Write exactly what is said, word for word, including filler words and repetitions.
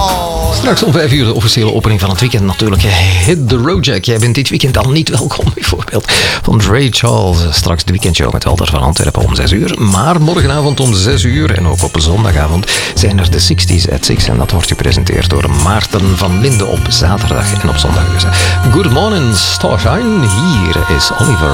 Oh. Straks om vijf uur de officiële opening van het weekend natuurlijk. Hit the road, Jack. Jij bent dit weekend al niet welkom, bijvoorbeeld. Van Ray Charles. Straks de weekendshow met Walter van Antwerpen om zes uur. Maar morgenavond om zes uur en ook op zondagavond zijn er de zestig's at six. En dat wordt gepresenteerd door Maarten van Linden op zaterdag en op zondag. Dus. Good morning, Starshine. Hier is Oliver